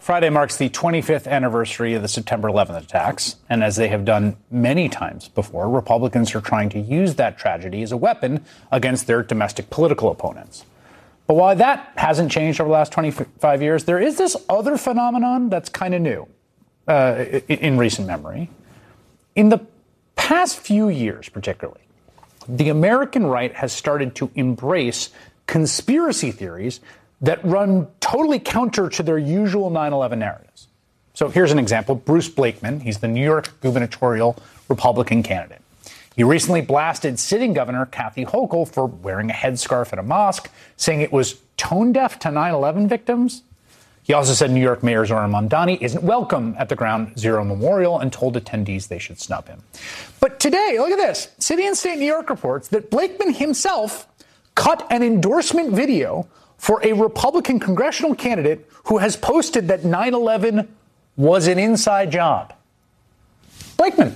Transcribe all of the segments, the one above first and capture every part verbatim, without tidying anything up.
Friday marks the twenty-fifth anniversary of the September eleventh attacks, and as they have done many times before, Republicans are trying to use that tragedy as a weapon against their domestic political opponents. But while that hasn't changed over the last twenty-five years, there is this other phenomenon that's kind of new uh, in recent memory. In the past few years, particularly, the American right has started to embrace conspiracy theories that run totally counter to their usual nine eleven narratives. So here's an example. Bruce Blakeman, he's the New York gubernatorial Republican candidate. He recently blasted sitting Governor Kathy Hochul for wearing a headscarf at a mosque, saying it was tone deaf to nine eleven victims. He also said New York Mayor Zohran Mamdani isn't welcome at the Ground Zero Memorial and told attendees they should snub him. But today, look at this. City and State New York reports that Blakeman himself cut an endorsement video for a Republican congressional candidate who has posted that nine eleven was an inside job. Blakeman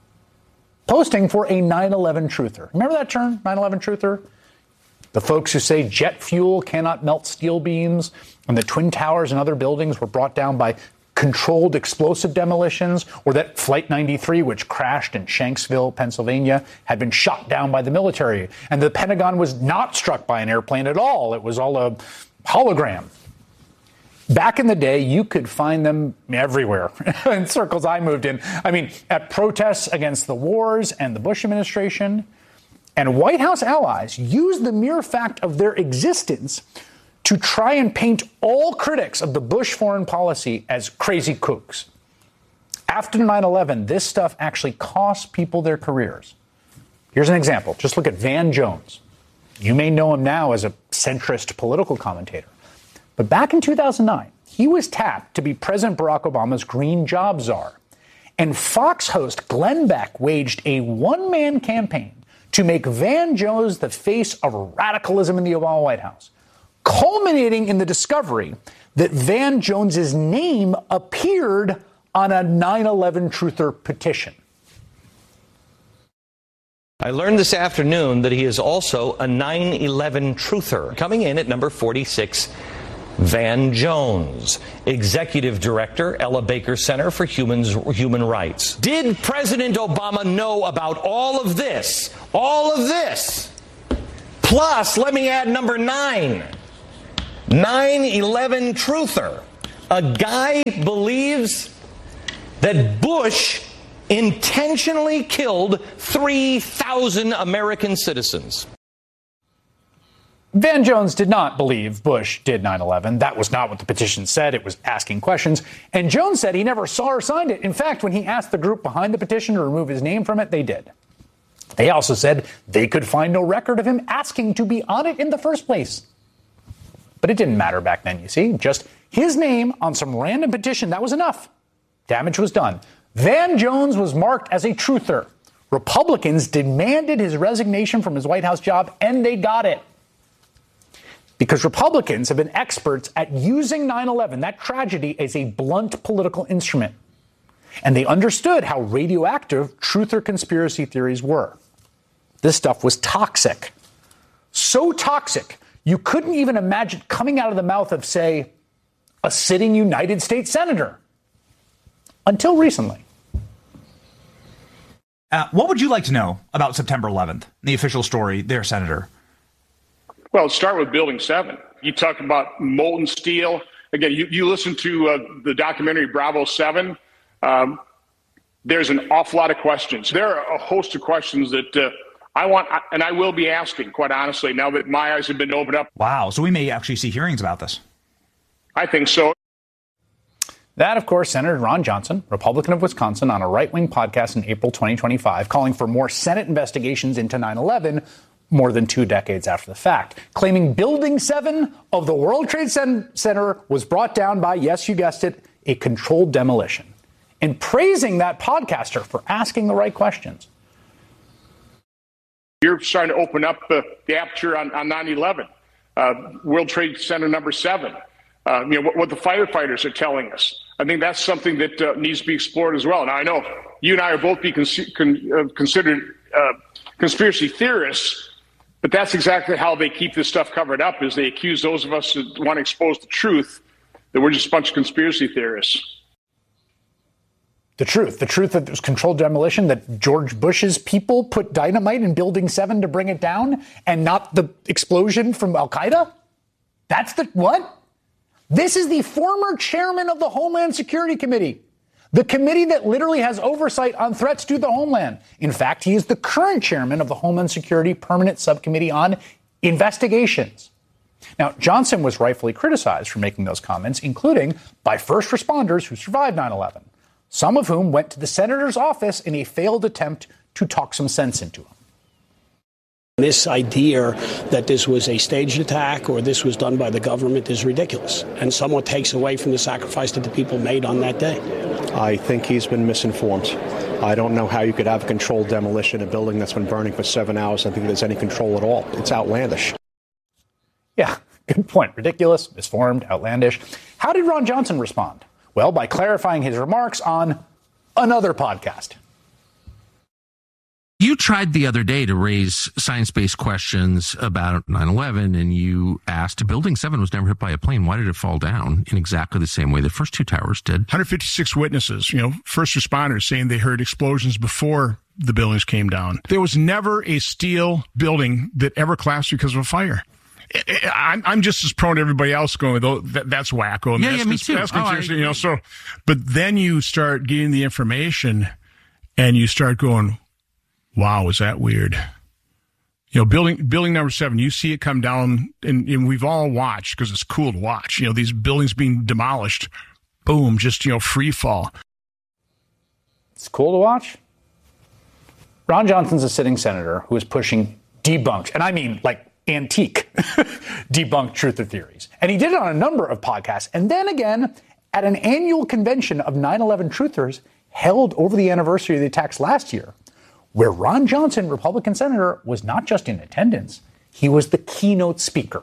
posting for a nine eleven truther. Remember that term, nine eleven truther? The folks who say jet fuel cannot melt steel beams and the Twin Towers and other buildings were brought down by controlled explosive demolitions, or that Flight ninety-three, which crashed in Shanksville, Pennsylvania, had been shot down by the military, and the Pentagon was not struck by an airplane at all. It was all a hologram. Back in the day, you could find them everywhere in circles I moved in. I mean, at protests against the wars and the Bush administration. And White House allies used the mere fact of their existence to try and paint all critics of the Bush foreign policy as crazy kooks. After nine eleven, this stuff actually cost people their careers. Here's an example. Just look at Van Jones. You may know him now as a centrist political commentator. But back in two thousand nine, he was tapped to be President Barack Obama's green job czar. And Fox host Glenn Beck waged a one-man campaign to make Van Jones the face of radicalism in the Obama White House, culminating in the discovery that Van Jones's name appeared on a nine eleven truther petition. I learned this afternoon that he is also a nine eleven truther. Coming in at number forty-six, Van Jones, Executive Director, Ella Baker Center for Humans, Human Rights. Did President Obama know about all of this? All of this? Plus, let me add number nine. nine eleven truther. A guy believes that Bush intentionally killed three thousand American citizens. Van Jones did not believe Bush did nine eleven. That was not what the petition said. It was asking questions. And Jones said he never saw or signed it. In fact, when he asked the group behind the petition to remove his name from it, they did. They also said they could find no record of him asking to be on it in the first place. But it didn't matter back then, you see. Just his name on some random petition, that was enough. Damage was done. Van Jones was marked as a truther. Republicans demanded his resignation from his White House job, and they got it. Because Republicans have been experts at using nine eleven, that tragedy, as a blunt political instrument. And they understood how radioactive truther conspiracy theories were. This stuff was toxic. So toxic, you couldn't even imagine coming out of the mouth of, say, a sitting United States senator. Until recently. Uh, what would you like to know about September eleventh, the official story there, Senator? Well, start with Building seven. You talk about molten steel. Again, you, you listen to uh, the documentary Bravo seven. Um, there's an awful lot of questions. There are a host of questions that uh, I want, and I will be asking, quite honestly, now that my eyes have been opened up. Wow. So we may actually see hearings about this. I think so. That, of course, Senator Ron Johnson, Republican of Wisconsin, on a right-wing podcast in April twenty twenty-five, calling for more Senate investigations into nine eleven more than two decades after the fact, claiming Building seven of the World Trade Center was brought down by, yes, you guessed it, a controlled demolition, and praising that podcaster for asking the right questions. You're starting to open up uh, the aperture on, on nine eleven, uh, World Trade Center number seven, uh, you know, what, what the firefighters are telling us. I think that's something that uh, needs to be explored as well. Now, I know you and I are both be con- con- uh, considered uh, conspiracy theorists, but that's exactly how they keep this stuff covered up, is they accuse those of us that want to expose the truth that we're just a bunch of conspiracy theorists. The truth, the truth that there's controlled demolition, that George Bush's people put dynamite in Building seven to bring it down, and not the explosion from Al-Qaeda? That's the what? This is the former chairman of the Homeland Security Committee, the committee that literally has oversight on threats to the homeland. In fact, he is the current chairman of the Homeland Security Permanent Subcommittee on Investigations. Now, Johnson was rightfully criticized for making those comments, including by first responders who survived nine eleven. Some of whom went to the senator's office in a failed attempt to talk some sense into him. This idea that this was a staged attack or this was done by the government is ridiculous and somewhat takes away from the sacrifice that the people made on that day. I think he's been misinformed. I don't know how you could have a controlled demolition of a building that's been burning for seven hours. I think there's any control at all. It's outlandish. Yeah, good point. Ridiculous, misformed, outlandish. How did Ron Johnson respond? Well, by clarifying his remarks on another podcast. You tried the other day to raise science-based questions about nine eleven, and you asked, Building seven was never hit by a plane. Why did it fall down in exactly the same way the first two towers did? one hundred fifty-six witnesses, you know, first responders saying they heard explosions before the buildings came down. There was never a steel building that ever collapsed because of a fire. I'm I'm just as prone to everybody else going, though, that, that's wacko. Yeah, that's, yeah, me too. That's oh, you know, so, but then you start getting the information and you start going, wow, is that weird? You know, building building number seven, you see it come down, and, and we've all watched because it's cool to watch. You know, these buildings being demolished, boom, just, you know, free fall. It's cool to watch. Ron Johnson's a sitting senator who is pushing debunked, and I mean like antique debunked truther theories. And he did it on a number of podcasts. And then again, at an annual convention of nine eleven truthers held over the anniversary of the attacks last year, where Ron Johnson, Republican senator, was not just in attendance, he was the keynote speaker.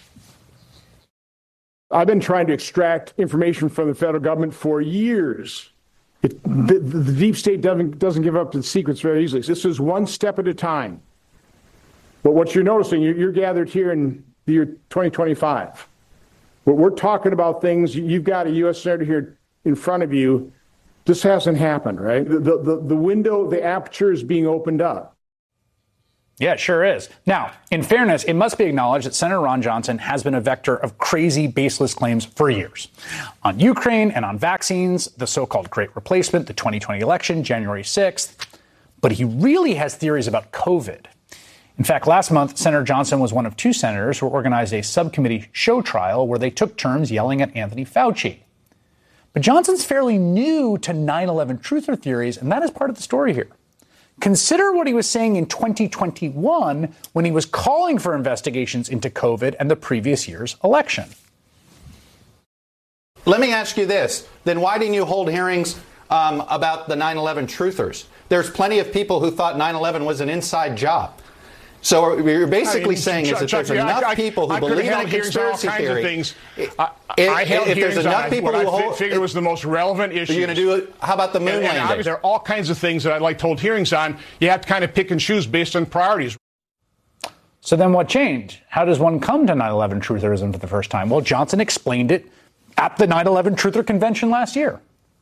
I've been trying to extract information from the federal government for years. It, the, the deep state doesn't, doesn't give up the secrets very easily. This is one step at a time. But what you're noticing, you're, you're gathered here in the year twenty twenty-five. But we're talking about things, you've got a U S senator here in front of you. This hasn't happened, right? The, the, the window, the aperture is being opened up. Yeah, it sure is. Now, in fairness, it must be acknowledged that Senator Ron Johnson has been a vector of crazy, baseless claims for years. On Ukraine and on vaccines, the so-called Great Replacement, the twenty twenty election, January sixth. But he really has theories about COVID. In fact, last month, Senator Johnson was one of two senators who organized a subcommittee show trial where they took turns yelling at Anthony Fauci. But Johnson's fairly new to nine eleven truther theories, and that is part of the story here. Consider what he was saying in twenty twenty-one when he was calling for investigations into COVID and the previous year's election. Let me ask you this. Then why didn't you hold hearings um, about the nine eleven truthers? There's plenty of people who thought nine eleven was an inside job. So what you're basically I mean, saying Chuck, is that Chuck, there's enough I, people who I believe in conspiracy theory. Things. If, I, I held if there's enough on people what who I hold, figured was the most relevant issue. You're going to do it. How about the moon and, landing? And there are all kinds of things that I'd like to hold hearings on. You have to kind of pick and choose based on priorities. So then what changed? How does one come to nine eleven trutherism for the first time? Well, Johnson explained it at the nine eleven Truther Convention last year.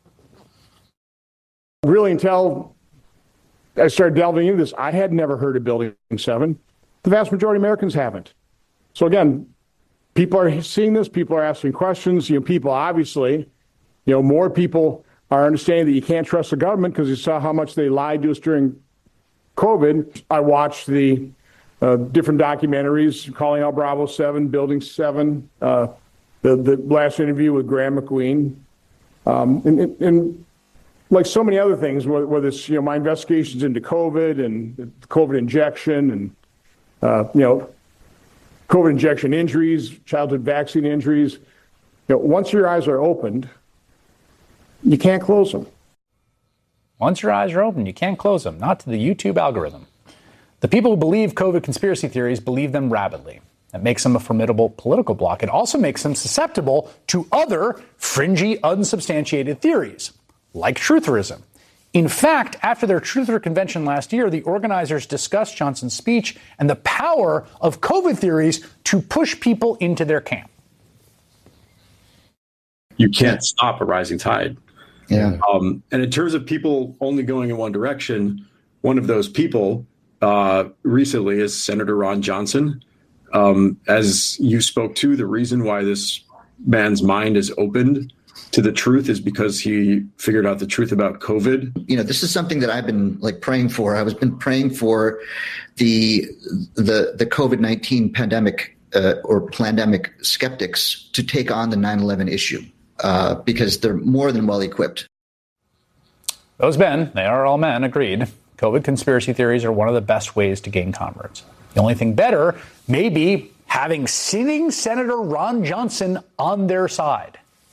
Really, until I started delving into this, I had never heard of Building seven. The vast majority of Americans haven't. So again, people are seeing this, people are asking questions, you know, people obviously, you know, more people are understanding that you can't trust the government because you saw how much they lied to us during COVID. I watched the uh, different documentaries calling out Bravo seven, Building seven, uh, the, the last interview with Graham McQueen. Um, and, and, and like so many other things, whether it's, you know, my investigations into COVID and the COVID injection and Uh, you know, COVID injection injuries, childhood vaccine injuries. You know, once your eyes are opened, you can't close them. Once your eyes are open, you can't close them, not to the YouTube algorithm. The people who believe COVID conspiracy theories believe them rabidly. That makes them a formidable political bloc. It also makes them susceptible to other fringy, unsubstantiated theories, like trutherism. In fact, after their Truther Convention last year, the organizers discussed Johnson's speech and the power of COVID theories to push people into their camp. you can't stop a rising tide. Yeah. Um, and in terms of people only going in one direction, one of those people uh, recently is Senator Ron Johnson. Um, as you spoke to, the reason why this man's mind is opened to the truth is because he figured out the truth about COVID. You know, this is something that I've been like praying for. I was been praying for the the the COVID nineteen pandemic uh, or pandemic skeptics to take on the nine eleven issue uh, because they're more than well equipped. Those men, they are all men, agreed. COVID conspiracy theories are one of the best ways to gain converts. The only thing better may be having sitting Senator Ron Johnson on their side.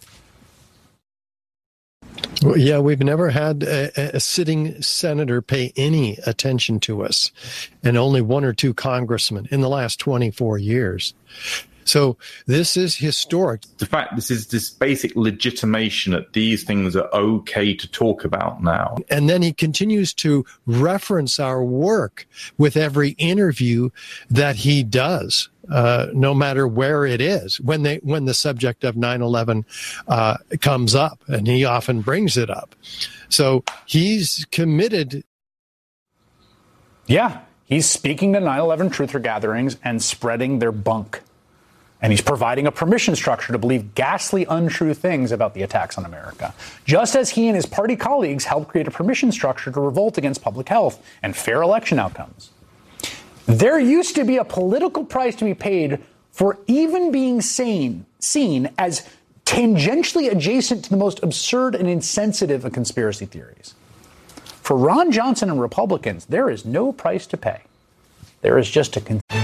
Well, yeah, we've never had a, a sitting senator pay any attention to us, and only one or two congressmen in the last twenty-four years. So this is historic. The fact this is this basic legitimation that these things are okay to talk about now. And then he continues to reference our work with every interview that he does, uh, no matter where it is, when they when the subject of nine eleven uh, comes up, and he often brings it up. So he's committed. Yeah, he's speaking to nine eleven truther gatherings and spreading their bunk. And he's providing a permission structure to believe ghastly, untrue things about the attacks on America, just as he and his party colleagues helped create a permission structure to revolt against public health and fair election outcomes. There used to be a political price to be paid for even being sane, seen as tangentially adjacent to the most absurd and insensitive of conspiracy theories. For Ron Johnson and Republicans, there is no price to pay. There is just a... Con-